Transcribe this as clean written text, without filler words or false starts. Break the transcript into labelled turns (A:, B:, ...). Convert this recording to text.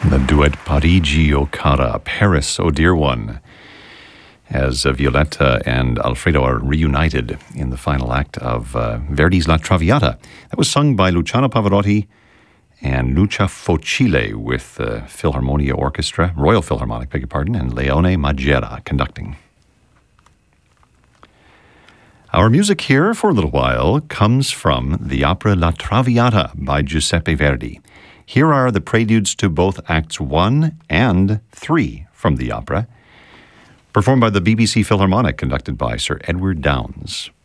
A: The duet Parigi o cara, Paris, O dear one, as Violetta and Alfredo are reunited in the final act of Verdi's La Traviata. That was sung by Luciano Pavarotti and Lucia Focile with the Philharmonia Orchestra, Royal Philharmonic, beg your pardon, and Leone Magera conducting. Our music here for a little while comes from the opera La Traviata by Giuseppe Verdi. Here are the preludes to both Acts 1 and 3 from the opera, performed by the BBC Philharmonic, conducted by Sir Edward Downes.